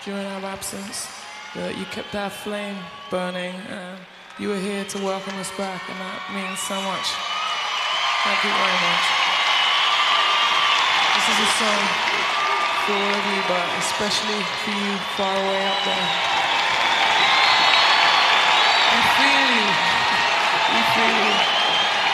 during our absence, that you kept our flame burning. You were here to welcome us back, and that means so much. Thank you very much. This is a song for all of you, but especially for you far away up there. We feel you. We feel you.